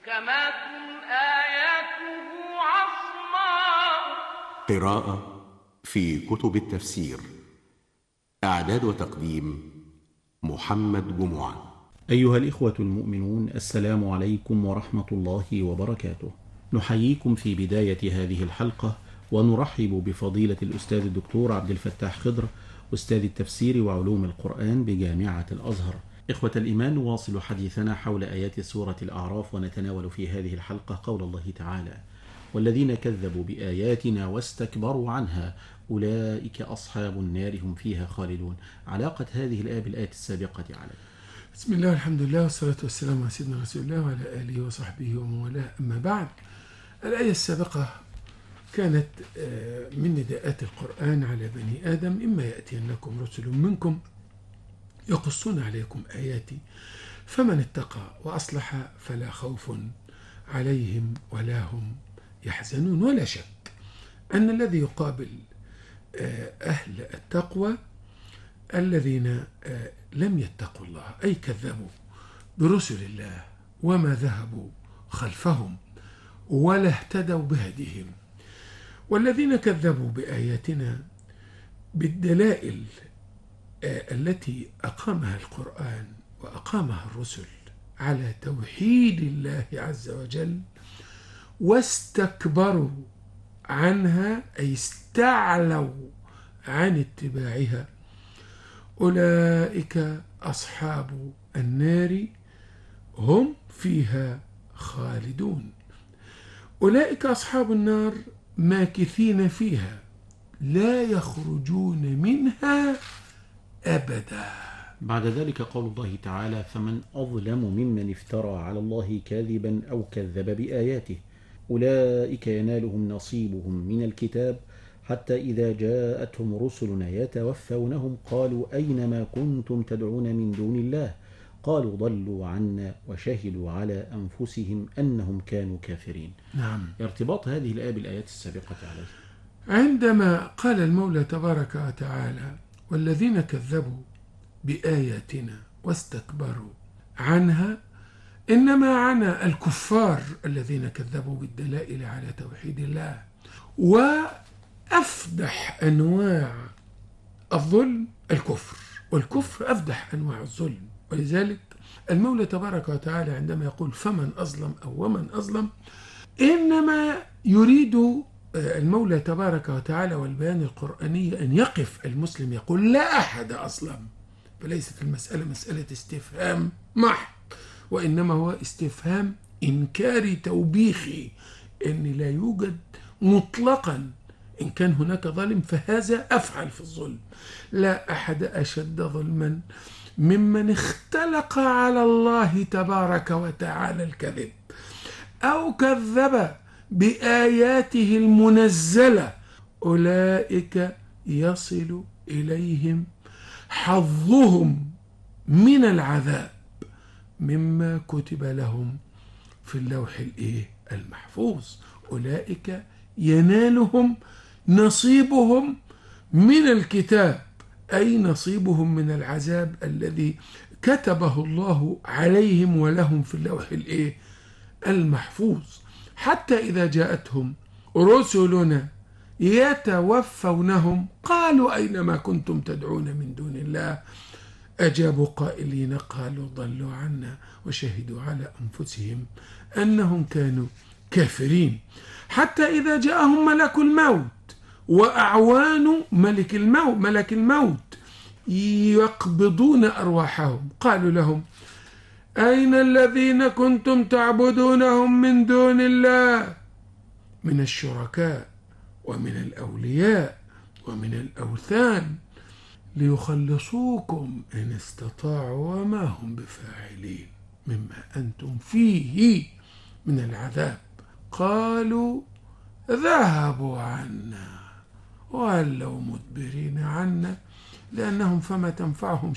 محكمات آياته عصماء. قراءة في كتب التفسير. إعداد وتقديم محمد جمعة. أيها الإخوة المؤمنون، السلام عليكم ورحمة الله وبركاته. نحييكم في بداية هذه الحلقة ونرحب بفضيلة الأستاذ الدكتور عبد الفتاح خضر، أستاذ التفسير وعلوم القرآن بجامعة الأزهر. إخوة الإيمان، نواصل حديثنا حول آيات سورة الأعراف، ونتناول في هذه الحلقة قول الله تعالى: والذين كذبوا بآياتنا واستكبروا عنها أولئك أصحاب النار هم فيها خالدون. علاقة هذه الآية بالآية السابقة على بسم الله والحمد لله والصلاة والسلام على سيدنا رسول الله وعلى آله وصحبه ومن والاه، أما بعد. الآية السابقة كانت من نداءات القرآن على بني آدم: إما يأتينكم رسل منكم يقصون عليكم آياتي فمن اتقى وأصلح فلا خوف عليهم ولا هم يحزنون. ولا شك أن الذي يقابل أهل التقوى الذين لم يتقوا الله، أي كذبوا برسل الله وما ذهبوا خلفهم ولا اهتدوا بهديهم. والذين كذبوا بآياتنا بالدلائل التي أقامها القرآن وأقامها الرسل على توحيد الله عز وجل واستكبروا عنها، أي استعلوا عن اتباعها، أولئك أصحاب النار هم فيها خالدون. أولئك أصحاب النار ماكثين فيها لا يخرجون منها أبدا. بعد ذلك قول الله تعالى: فمن أظلم ممن افترى على الله كاذبا أو كذب بآياته أولئك ينالهم نصيبهم من الكتاب حتى إذا جاءتهم رسلنا يتوفونهم قالوا أين ما كنتم تدعون من دون الله قالوا ضلوا عنا وشهدوا على أنفسهم أنهم كانوا كافرين. نعم. ارتباط هذه الآية بالآيات السابقة عليه: عندما قال المولى تبارك وتعالى: والذين كذبوا بآياتنا واستكبروا عنها، إنما عنا الكفار الذين كذبوا بالدلائل على توحيد الله. وأفدح أنواع الظلم الكفر، والكفر أفدح أنواع الظلم. ولذلك المولى تبارك وتعالى عندما يقول فمن أظلم أو ومن أظلم، إنما يريد المولى تبارك وتعالى والبيان القرآني أن يقف المسلم يقول لا أحد أظلم، فليست المسألة مسألة استفهام محض، وإنما هو استفهام إنكاري توبيخي، إن لا يوجد مطلقا إن كان هناك ظالم فهذا أفعل في الظلم. لا أحد أشد ظلما ممن اختلق على الله تبارك وتعالى الكذب أو كذب بآياته المنزلة. أولئك يصل إليهم حظهم من العذاب مما كتب لهم في اللوح المحفوظ. أولئك ينالهم نصيبهم من الكتاب، أي نصيبهم من العذاب الذي كتبه الله عليهم ولهم في اللوح المحفوظ. حتى إذا جاءتهم رسلنا يتوفونهم قالوا أين ما كنتم تدعون من دون الله أجابوا قائلين قالوا ضلوا عنا وشهدوا على أنفسهم أنهم كانوا كافرين. حتى إذا جاءهم ملك الموت وأعوان ملك الموت يقبضون أرواحهم قالوا لهم أين الذين كنتم تعبدونهم من دون الله من الشركاء ومن الأولياء ومن الأوثان ليخلصوكم إن استطاعوا وما هم بفاعلين مما أنتم فيه من العذاب. قالوا ذهبوا عنا وولوا مدبرين عنا لأنهم فما تنفعهم